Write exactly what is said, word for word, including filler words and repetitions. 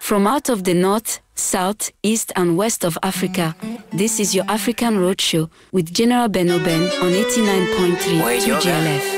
From out of the north, south, east and west of Africa, this is your African Roadshow with General Ben Oben on eighty-nine point three two G L F.